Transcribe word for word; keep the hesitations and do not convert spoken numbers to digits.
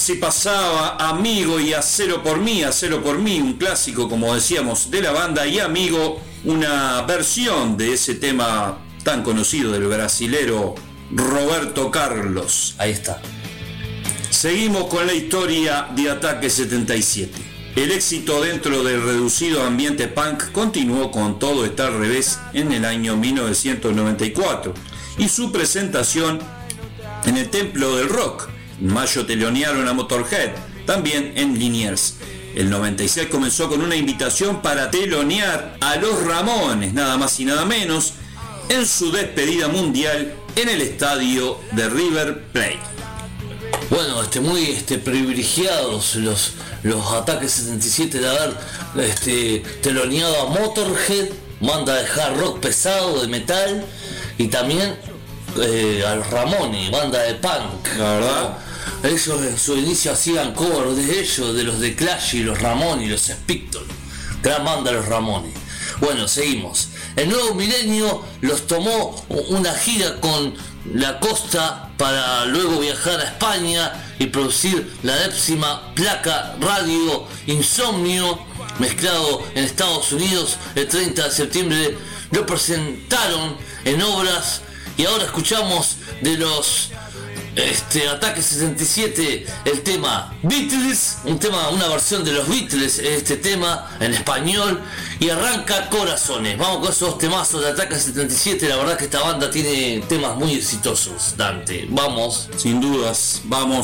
Así pasaba Amigo y Hacelo por mí, Hacelo por mí, un clásico, como decíamos, de la banda, y Amigo, una versión de ese tema tan conocido del brasilero Roberto Carlos. Ahí está. Seguimos con la historia de Ataque setenta y siete. El éxito dentro del reducido ambiente punk continuó con Todo está al revés en el año mil novecientos noventa y cuatro y su presentación en el Templo del Rock. En mayo telonearon a Motorhead, también en Liniers. El noventa y seis comenzó con una invitación para telonear a los Ramones, nada más y nada menos, en su despedida mundial en el estadio de River Plate. Bueno, este, muy este, privilegiados los, los Ataques setenta y siete de haber este, teloneado a Motorhead, banda de hard rock pesado, de metal, y también eh, a los Ramones, banda de punk. La verdad. Ellos en su inicio hacían covers de ellos, de los de Clash y los Ramones y los Spector. Gran banda los Ramones. Bueno, seguimos. El nuevo milenio los tomó una gira con la costa para luego viajar a España y producir la décima placa Radio Insomnio, mezclado en Estados Unidos el treinta de septiembre. Lo presentaron en obras y ahora escuchamos de los Este, Ataque setenta y siete, el tema Beatles, un tema, una versión de los Beatles, este tema en español, y arranca Corazones. Vamos con esos temazos de Ataque setenta y siete. La verdad que esta banda tiene temas muy exitosos, Dante. Vamos. Sin dudas, vamos.